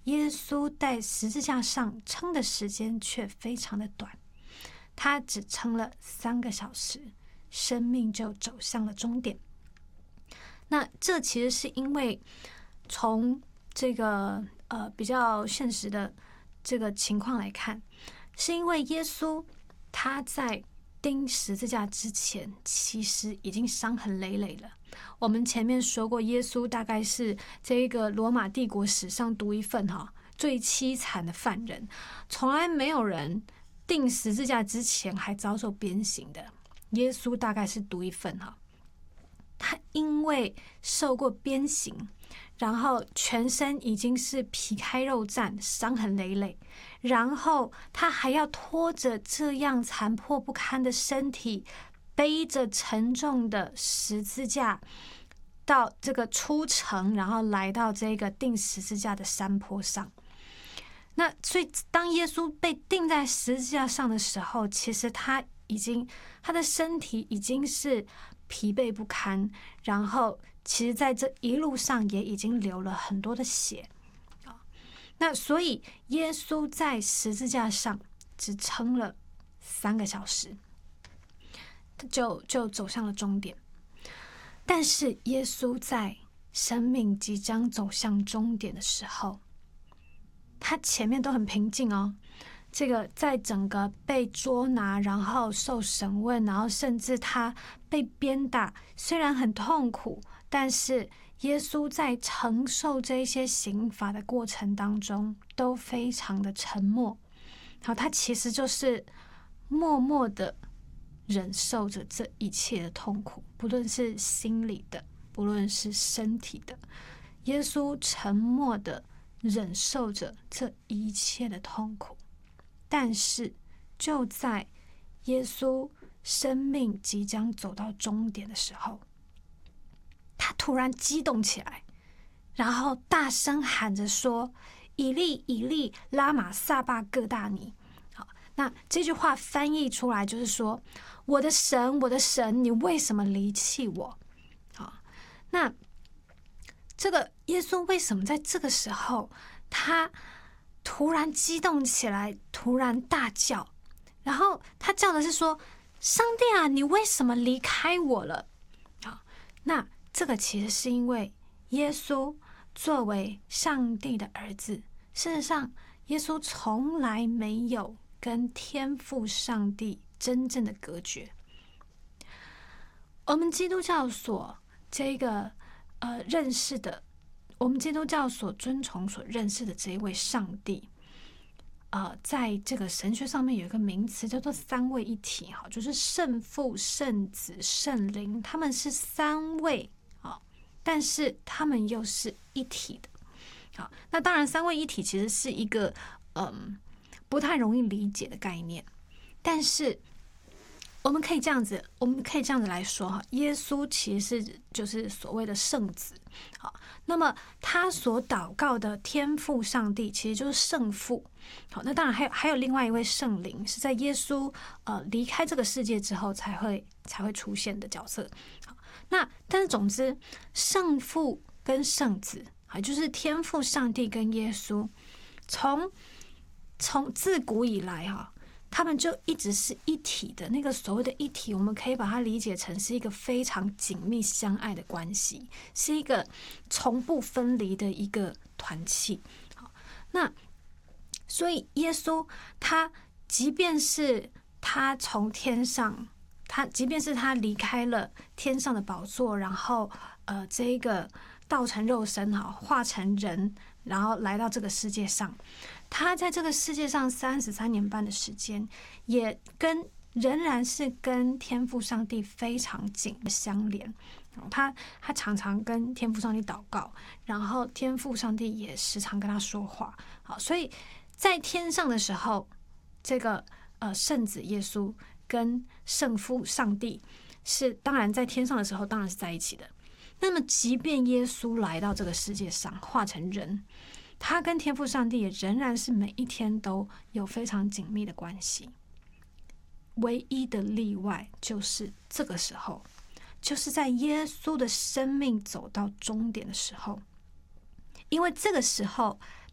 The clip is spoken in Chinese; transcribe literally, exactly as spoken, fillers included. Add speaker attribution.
Speaker 1: 耶稣在十字架上撑的时间却非常的短，他只撑了三个小时，生命就走向了终点。那这其实是因为从这个呃比较现实的这个情况来看，是因为耶稣他在钉十字架之前其实已经伤痕累累了。我们前面说过，耶稣大概是这个罗马帝国史上独一份哈最凄惨的犯人，从来没有人钉十字架之前还遭受鞭刑的，耶稣大概是独一份哈。他因为受过鞭刑，然后全身已经是皮开肉绽，伤痕累累，然后他还要拖着这样残破不堪的身体，背着沉重的十字架到这个出城，然后来到这个钉十字架的山坡上。那所以当耶稣被钉在十字架上的时候，其实他已经他的身体已经是疲惫不堪，然后其实在这一路上也已经流了很多的血。那所以耶稣在十字架上只撑了三个小时，就就走向了终点。但是耶稣在生命即将走向终点的时候，他前面都很平静哦。这个在整个被捉拿，然后受审问，然后甚至他被鞭打，虽然很痛苦，但是耶稣在承受这些刑罚的过程当中都非常的沉默。好，他其实就是默默的忍受着这一切的痛苦，不论是心理的，不论是身体的，耶稣沉默的忍受着这一切的痛苦。但是就在耶稣生命即将走到终点的时候，他突然激动起来，然后大声喊着说：以利以利拉玛撒巴各大尼。好，那这句话翻译出来就是说：我的神，我的神，你为什么离弃我？好，那这个耶稣为什么在这个时候他突然激动起来，突然大叫，然后他叫的是说：上帝啊，你为什么离开我了？好，那这个其实是因为耶稣作为上帝的儿子，事实上耶稣从来没有跟天父上帝真正的隔绝。我们基督教所这个呃认识的我们基督教所尊崇、所认识的这一位上帝，呃，在这个神学上面有一个名词叫做三位一体，哈，就是圣父、圣子、圣灵，他们是三位啊，但是他们又是一体的。好，那当然，三位一体其实是一个嗯不太容易理解的概念，但是我们可以这样子，我们可以这样子来说哈，耶稣其实是就是所谓的圣子，好，那么他所祷告的天父上帝其实就是圣父，好，那当然还有还有另外一位圣灵，是在耶稣呃离开这个世界之后才会才会出现的角色，好，那但是总之，圣父跟圣子，啊，就是天父上帝跟耶稣，从从自古以来哈。他们就一直是一体的，那个所谓的一体，我们可以把它理解成是一个非常紧密相爱的关系，是一个从不分离的一个团契。好，那所以耶稣他即便是他从天上，他即便是他离开了天上的宝座，然后呃这一个道成肉身哈，化成人，然后来到这个世界上。他在这个世界上三十三年半的时间，也跟仍然是跟天父上帝非常紧的相连。他他常常跟天父上帝祷告，然后天父上帝也时常跟他说话。好，所以在天上的时候，这个呃圣子耶稣跟圣父上帝是当然在天上的时候当然是在一起的。那么，即便耶稣来到这个世界上化成人，他跟天父上帝也仍然是每一天都有非常紧密的关系。唯一的例外就是这个时候，就是在耶稣的生命走到终点的时候，因为这个时候